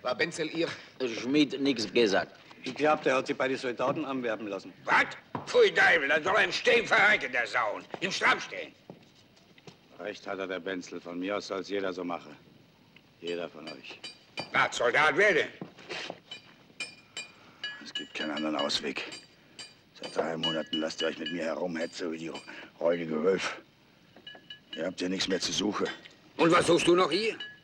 War Benzel Ihr? Schmied nichts gesagt. Ich glaube, der hat sich bei den Soldaten anwerben lassen. Was? Pfui Deibel, dann soll er im Stehen verrecken, der Saun. Im Schlamm stehen. Recht hat er, der Benzel. Von mir aus soll es jeder so machen. Jeder von euch. Na, Soldat werde. Es gibt keinen anderen Ausweg. Seit 3 Monaten lasst ihr euch mit mir herumhetzen wie die räudige Wölfe. Ihr habt hier nichts mehr zu suchen. Und was suchst du noch hier?